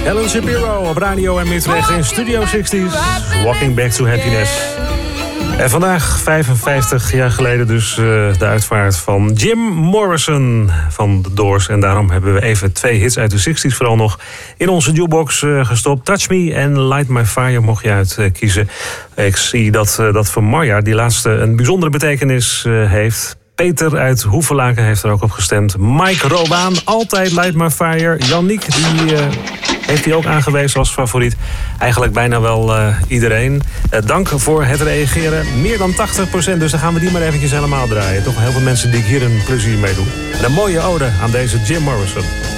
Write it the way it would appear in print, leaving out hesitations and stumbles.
Alan Shapiro op radio en Utrecht in Studio 60's. Walking Back to Happiness. En vandaag, 55 jaar geleden dus, de uitvaart van Jim Morrison van The Doors. En daarom hebben we even 2 hits uit de 60's vooral nog in onze jukebox gestopt. Touch Me en Light My Fire mocht je uitkiezen. Ik zie dat voor Marja die laatste een bijzondere betekenis heeft. Peter uit Hoevelaken heeft er ook op gestemd. Mike Robaan, altijd Light My Fire. Janiek, die heeft hij ook aangewezen als favoriet. Eigenlijk bijna wel iedereen. Dank voor het reageren. Meer dan 80%, dus dan gaan we die maar eventjes helemaal draaien. Toch heel veel mensen die hier een plezier mee doen. En een mooie ode aan deze Jim Morrison.